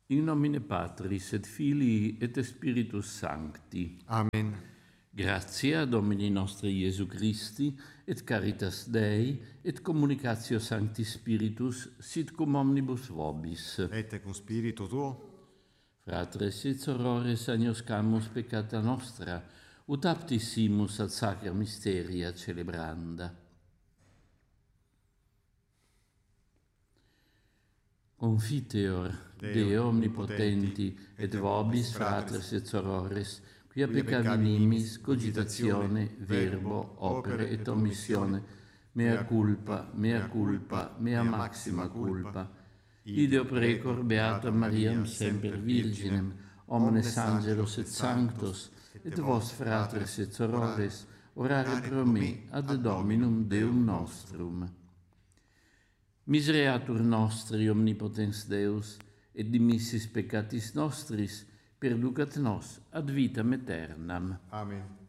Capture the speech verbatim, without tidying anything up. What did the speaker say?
In nomine Patris et Filii et Spiritus Sancti. Amen. Gratia Domini nostri Iesu Christi, et caritas Dei, et communicatio Sancti Spiritus, sit cum omnibus vobis. Et cum spiritu tuo. Fratres et sorores, agnoscamus peccata nostra, ut aptissimus ad sacra mysteria celebranda. Confiteor Dei omnipotenti, et vobis, fratres et sorores, quia peccavi nimis, cogitatione, verbo, opere et omissione, mea culpa, mea culpa, mea maxima culpa. Ideo precor beatam Mariam semper Virginem, omnes angelos et sanctos, et vos, fratres et sorores, orare pro me ad Dominum Deum nostrum. Misereatur nostri omnipotens Deus, et dimissis peccatis nostris, perducat nos ad vitam aeternam. Amen.